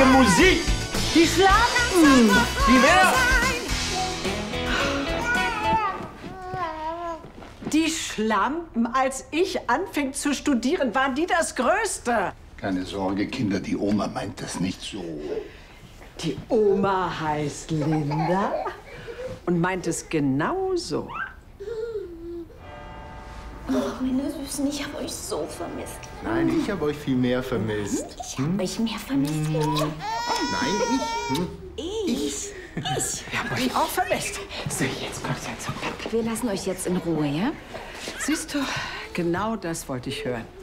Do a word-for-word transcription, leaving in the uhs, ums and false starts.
richtige Musik. Die Schlampen. Die wer? Die Schlampen, als ich anfing zu studieren, waren die das Größte. Keine Sorge, Kinder, die Oma meint das nicht so. Die Oma heißt Linda und meint es genauso. Oh, meine Süßen, ich habe euch so vermisst. Nein, ich habe euch viel mehr vermisst. Ich habe euch mehr vermisst. Hm? Nein, ich. Hm? Ich. Ich. Ich hab euch auch vermisst. So, jetzt kommt jetzt. Wir lassen euch jetzt in Ruhe, ja? Siehst du, genau das wollte ich hören.